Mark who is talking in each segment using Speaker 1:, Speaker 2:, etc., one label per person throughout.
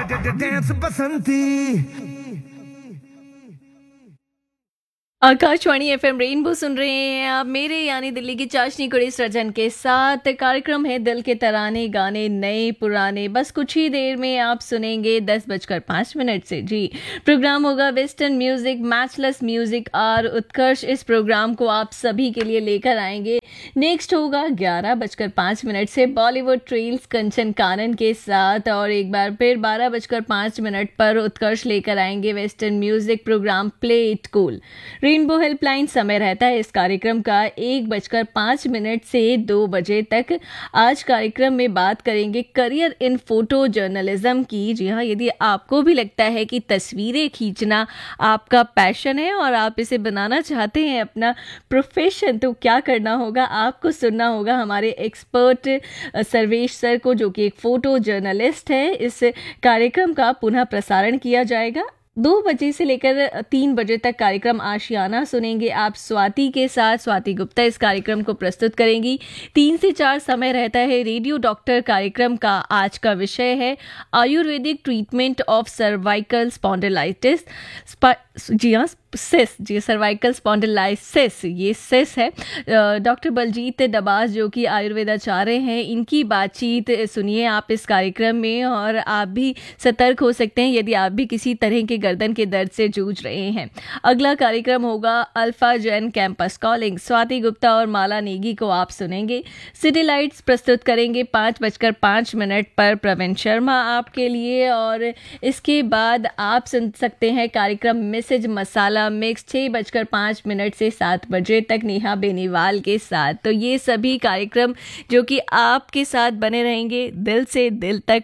Speaker 1: Dance बसंती।
Speaker 2: Akashvani FM rainbow सुन रहे हैं आप, मेरे यानी दिल्ली की चाशनी कुड़ी सृजन के साथ। कार्यक्रम है दिल के तराने, गाने नए पुराने। बस कुछ ही देर में आप सुनेंगे 10:05 से। जी, प्रोग्राम होगा वेस्टर्न म्यूजिक, मैचलेस म्यूजिक और उत्कर्ष इस प्रोग्राम को आप सभी के लिए लेकर आएंगे। नेक्स्ट होगा 11:05 से बॉलीवुड ट्रेल्स कंचन कानन के साथ, और एक बार फिर 12:05 पर उत्कर्ष लेकर आएंगे western music programme play it cool. Rainbow helpline समय रहता है इस कार्यक्रम का 1:05 से 2 बजे तक। आज कार्यक्रम में बात करेंगे करियर इन फोटो जर्नलिज्म की। जी हाँ, यदि आपको भी लगता है कि तस्वीरें खींचना आपका पैशन है और आप इसे बनाना चाहते हैं अपना प्रोफेशन, तो क्या करना होगा, आपको सुनना होगा हमारे एक्सपर्ट सर्वेश सर को, जो कि एक फोटो जर्नलिस्ट है। इस कार्यक्रम का पुनः प्रसारण किया जाएगा 2 बजे से लेकर 3 बजे तक। कार्यक्रम आशियाना सुनेंगे आप स्वाति के साथ। स्वाति गुप्ता इस कार्यक्रम को प्रस्तुत करेंगी। 3 से 4 समय रहता है रेडियो डॉक्टर कार्यक्रम का। आज का विषय है Ayurvedic treatment of cervical spondylitis. जी हाँ, सिस, जी सर्वाइकल स्पॉन्डिलाइसिस, ये सिस है। डॉक्टर बलजीत दबास जो कि आयुर्वेदाचार्य हैं, इनकी बातचीत सुनिए आप इस कार्यक्रम में, और आप भी सतर्क हो सकते हैं यदि आप भी किसी तरह के गर्दन के दर्द से जूझ रहे हैं। अगला कार्यक्रम होगा alpha Jain campus calling. Swati Gupta और माला नेगी को आप सुनेंगे। सिटी लाइट्स प्रस्तुत करेंगे 5:05 पर प्रवीण शर्मा आपके लिए, और इसके बाद आप सुन सकते हैं कार्यक्रम मैसेज मसाला मिक्स 6:05 से 7 बजे तक नेहा बेनीवाल के साथ। तो ये सभी कार्यक्रम जो कि आपके साथ बने रहेंगे दिल से दिल तक।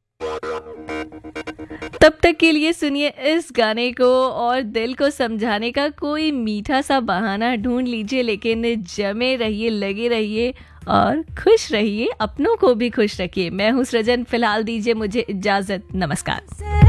Speaker 2: तब तक के लिए सुनिए इस गाने को, और दिल को समझाने का कोई मीठा सा बहाना ढूंढ लीजिए, लेकिन जमे रहिए, लगे रहिए और खुश रहिए, अपनों को भी खुश रखिए। मैं हूँ सृजन, फिलहाल दीजिए मुझे इजाजत। नमस्कार।